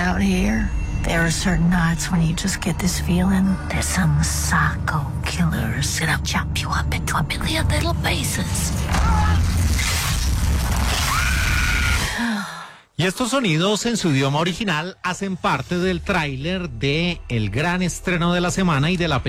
Out here, there are certain nights when you just get this feeling that some psycho killer is gonna chop you up into a million little pieces. Y estos sonidos en su idioma original hacen parte del tráiler de el gran estreno de la semana y de la